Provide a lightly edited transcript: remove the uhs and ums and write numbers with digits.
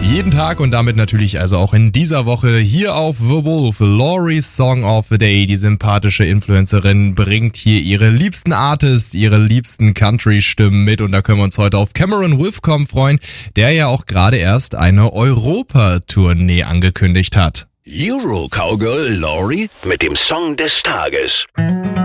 Jeden Tag und damit natürlich also auch in dieser Woche hier auf The Wolf. Laurie's Song of the Day. Die sympathische Influencerin bringt hier ihre liebsten Artists, ihre liebsten Country-Stimmen mit und da können wir uns heute auf Cameron Withcomb freuen, der ja auch gerade erst eine Europa-Tournee angekündigt hat. Euro Cowgirl Laurie mit dem Song des Tages.